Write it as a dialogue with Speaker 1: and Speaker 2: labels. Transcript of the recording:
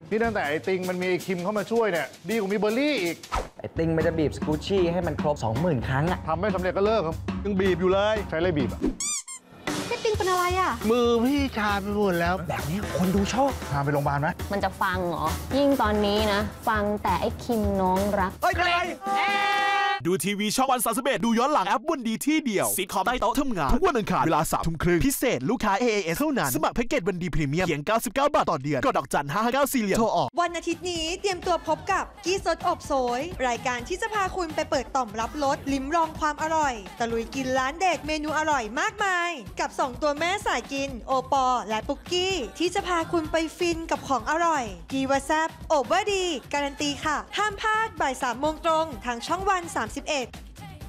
Speaker 1: นี่ตั้งแต่ไอ้ติงมันมีไอ้คิมเข้ามาช่วยเนี่ยดีกว่ามีเบอร์รี่อีก
Speaker 2: ไอ้ติงมันจะบีบสกูชี่ให้มันครบ 20,000 ครั้งอะ
Speaker 1: ทำไม่สำเร็จก็เลิกครับยังบีบอยู่เลยใช้อะไรบีบอะ
Speaker 3: พี่ติงเป็นอะไรอะ
Speaker 4: มือพี่ชาไปหมดแล้ว
Speaker 2: แบบนี้คนดูชอบ
Speaker 1: พาไปโรงพยาบาลไหม
Speaker 3: มันจะฟังเหรอยิ่งตอนนี้นะฟังแต่ไอ้คิมน้องรัก
Speaker 2: อะไร
Speaker 5: ดูทีวีช่องวัน31ดูย้อนหลังแอปวันดีที่เดียวซิทคอมใต้โต๊ะทำงานทุกวันอังคารเวลา 3:30 พิเศษลูกค้า AAS เท่านั้นสมัครแพ็กเกจวันดีพรีเมียมเพียง99 บาทต่อเดือนกดดอกจัน559 4 เหลี่ยมโทรออก
Speaker 6: วันอาทิตย์นี้เตรียมตัวพบกับกี้สดอบโสยรายการที่จะพาคุณไปเปิดต่อมรับรสลิ้มลองความอร่อยตะลุยกินร้านเด็ดเมนูอร่อยมากมายกับ2ตัวแม่สายกินโอปอและปุกกี้ที่จะพาคุณไปฟินกับของอร่อยกีวาแซบโอเวอร์ดีการันตีค่ะห้ามพลาดบ่าย 3 โมงตรงทางช่องวัน31